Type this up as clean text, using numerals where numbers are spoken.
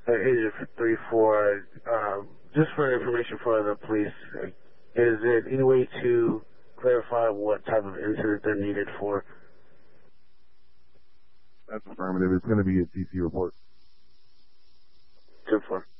Agent 3-4, just for information for the police, is there any way to clarify what type of incident they're needed for? That's affirmative. It's going to be a TC report. 2-4.